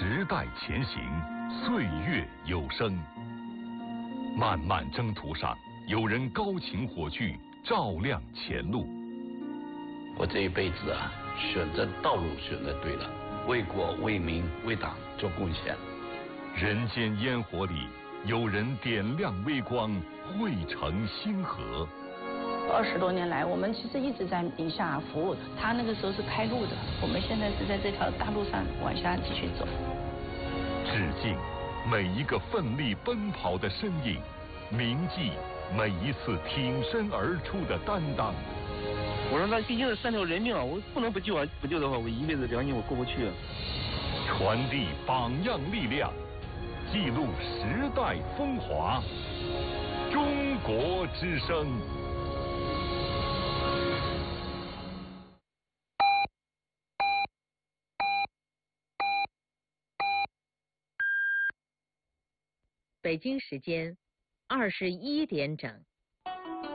时代前行，岁月有声。漫漫征途上，有人高擎火炬，照亮前路。 我这一辈子啊，选择道路选择对了，为国为民为党做贡献。 人间烟火里，有人点亮微光，汇成星河。 20多年来，我们其实一直在宁夏服务的。他那个时候是开路的，我们现在是在这条大路上往下继续走。 致敬每一个奋力奔跑的身影，铭记每一次挺身而出的担当。 我说那毕竟是3条人命啊，我不能不救啊！不救的话，我一辈子良心我过不去啊。 传递榜样力量，记录时代风华。中国之声。 北京时间21点整。